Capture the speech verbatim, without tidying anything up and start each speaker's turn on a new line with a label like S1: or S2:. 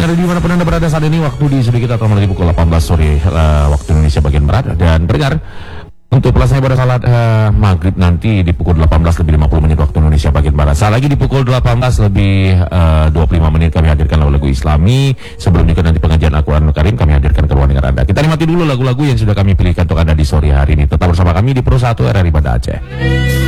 S1: Pendengar dimanapun Anda berada saat ini, waktu di studio kita telah menjadi pukul delapan belas sore uh, waktu Indonesia bagian Barat. Dan pendengar, untuk pelaksanaan pada salat uh, maghrib nanti di pukul delapan belas lebih lima puluh menit waktu Indonesia bagian Barat. Saat lagi di pukul delapan belas lebih uh, dua puluh lima menit kami hadirkan lagu-lagu Islami. Sebelum juga nanti pengajian Al-Quranul Karim kami hadirkan ke ruang dengar Anda. Kita nikmati dulu lagu-lagu yang sudah kami pilihkan untuk Anda di sore hari ini. Tetap bersama kami di Pro satu R R I Banda Aceh.